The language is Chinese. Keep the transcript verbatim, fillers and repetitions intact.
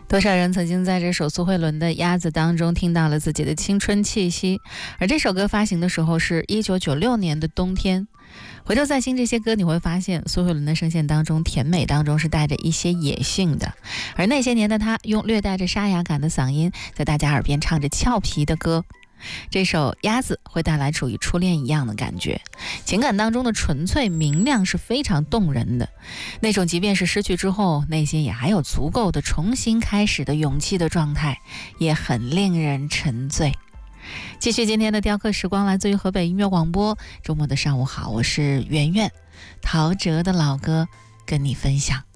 多少人曾经在这首苏慧伦的《鸭子》当中听到了自己的青春气息，而这首歌发行的时候是一九九六年的冬天。回头再听这些歌，你会发现苏慧伦的声线当中甜美当中是带着一些野性的，而那些年的她用略带着沙哑感的嗓音在大家耳边唱着俏皮的歌。这首《鸭子》会带来处于初恋一样的感觉，情感当中的纯粹明亮是非常动人的，那种即便是失去之后内心也还有足够的重新开始的勇气的状态，也很令人沉醉。继续今天的雕刻时光，来自于河北音乐广播。周末的上午好，我是圆圆，陶喆的老歌跟你分享。